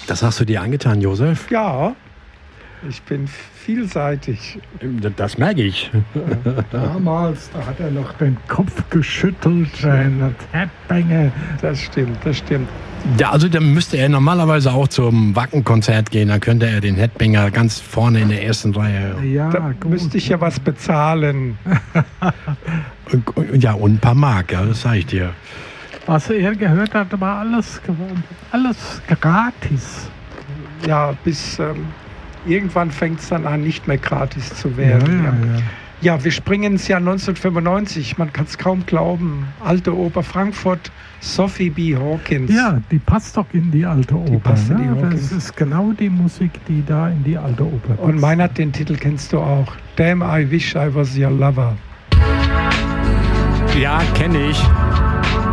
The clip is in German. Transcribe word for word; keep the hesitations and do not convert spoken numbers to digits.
Das hast du dir angetan, Josef? Ja, ich bin vielseitig. Das merke ich. Damals, da hat er noch den Kopf geschüttelt, eine Headbanger. Das stimmt, das stimmt. Ja, also dann müsste er normalerweise auch zum Wacken-Konzert gehen. Dann könnte er den Headbanger ganz vorne in der ersten Reihe. Ja, Da gut. müsste ich ja was bezahlen. Und, und, ja, und ein paar Mark, ja, das sage ich dir. Was er gehört hat, war alles, alles gratis. Ja, bis ähm, irgendwann fängt es dann an, nicht mehr gratis zu werden. ja, ja. Ja, wir springen ins Jahr neunzehnhundertfünfundneunzig. Man kann es kaum glauben. Alte Oper Frankfurt, Sophie B. Hawkins. Ja, die passt doch in die alte Oper. passt in die ne? Hawkins. Das ist genau die Musik, die da in die alte Oper passt. Und mein hat den Titel, kennst du auch. Damn, I wish I was your lover. Ja, kenne ich.